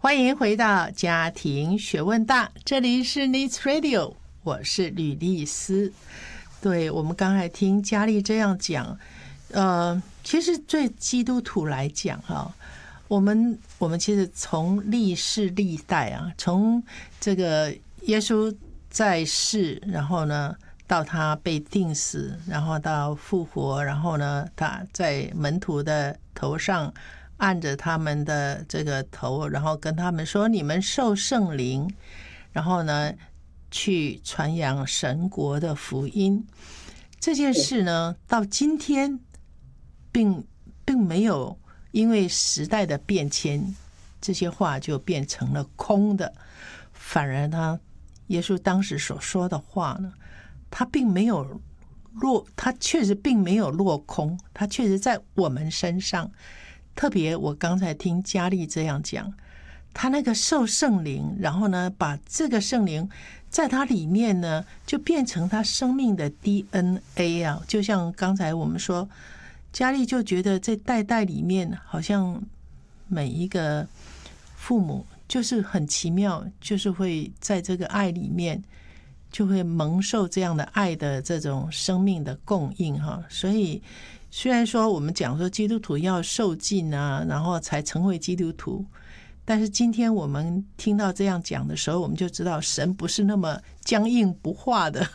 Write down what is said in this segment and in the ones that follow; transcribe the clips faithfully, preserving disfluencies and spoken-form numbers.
欢迎回到家庭学问大，这里是 Needs Radio， 我是吕丽丝。对，我们刚才听佳丽这样讲，呃，其实对基督徒来讲哈，我们我们其实从历世历代啊，从这个耶稣在世，然后呢到他被钉死，然后到复活，然后呢他在门徒的头上按着他们的这个头，然后跟他们说你们受圣灵，然后呢去传扬神国的福音。这件事呢到今天并并没有因为时代的变迁，这些话就变成了空的，反而呢耶稣当时所说的话呢，他并没有落，他确实并没有落空，他确实在我们身上。特别我刚才听佳丽这样讲，他那个受圣灵，然后呢把这个圣灵在他里面呢就变成他生命的 D N A 啊，就像刚才我们说，佳丽就觉得在代代里面好像每一个父母就是很奇妙，就是会在这个爱里面就会蒙受这样的爱的这种生命的供应哈。所以虽然说我们讲说基督徒要受尽啊，然后才成为基督徒，但是今天我们听到这样讲的时候，我们就知道神不是那么僵硬不化的。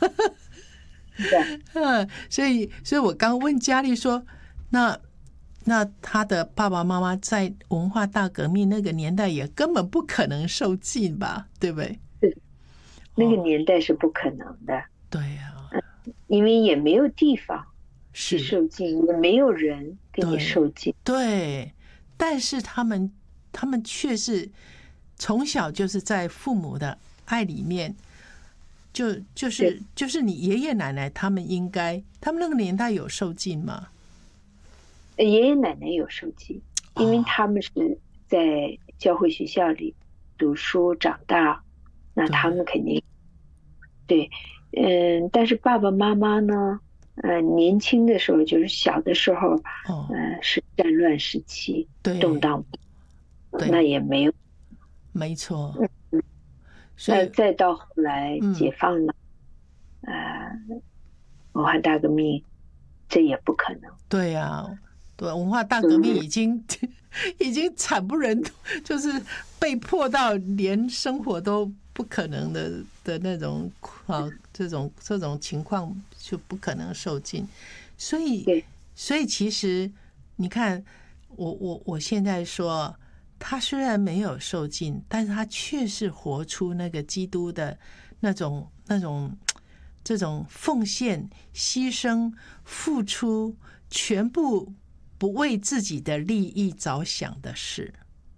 嗯，所以所以我刚问佳丽说，那那他的爸爸妈妈在文化大革命那个年代也根本不可能受尽吧，对不对？ 那个年代是不可能的。哦、 对呀、 啊，因为也没有地方是受尽，也没有人给你受尽。 对，但是他们他们却是从小就是在父母的爱里面，就就是就是你爷爷奶奶他们应该，他们那个年代有受尽吗？ 爷爷奶奶有受尽，因为他们是在教会学校里读书长大，那他们肯定对，嗯，但是爸爸妈妈呢？呃，年轻的时候就是小的时候， 哦、 呃，是战乱时期，动荡，那也没有， 没错。 嗯，所以再到后来解放了，嗯、呃，文化大革命，这也不可能。 对呀、啊，对，文化大革命已经、嗯、已经惨不忍睹，就是被迫到连生活都不可能的的那种啊，这种这种情况就不可能受尽，所以所以其实你看，我我我现在说，他虽然没有受尽，但是他确实活出那个基督的那种那种这种奉献、牺牲、付出，全部不为自己的利益着想的事。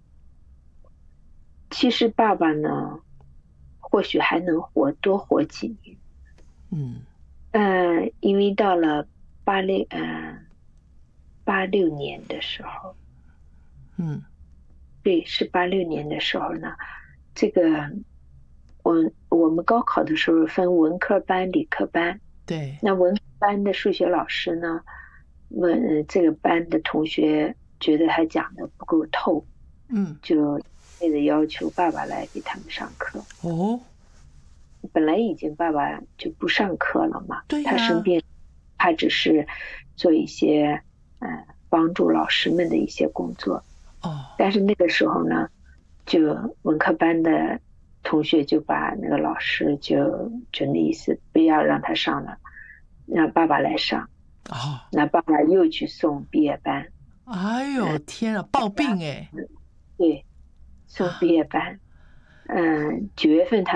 其实爸爸呢，或许还能活多活几年。 嗯， 呃，因为到了八六呃八六年的时候， 嗯， 对，是八六年的时候呢，这个我我们高考的时候分文科班、理科班。 对， 那文科班的数学老师呢，问这个班的同学觉得他讲的不够透， 嗯， 就为了要求爸爸来给他们上课。 哦。 本来已经爸爸就不上课了嘛， 对啊、 他生病，他只是做一些呃帮助老师们的一些工作。 哦， 但是那个时候呢，就文科班的同学就把那个老师就就那意思不要让他上了，让爸爸来上。 哦， 那爸爸又去送毕业班。 哎呦天啊，抱病哎、 欸！对，送毕业班。嗯、呃，九月份他。